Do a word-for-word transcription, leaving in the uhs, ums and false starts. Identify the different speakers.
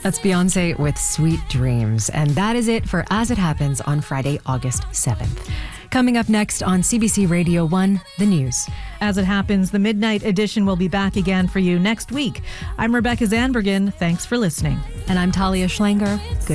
Speaker 1: That's Beyonce with Sweet Dreams. And that is it for As It Happens on Friday, August seventh. Coming up next on C B C Radio one, the news.
Speaker 2: As It Happens, the Midnight Edition will be back again for you next week. I'm Rebecca Zanbergen. Thanks for listening.
Speaker 1: And I'm Talia Schlanger. Good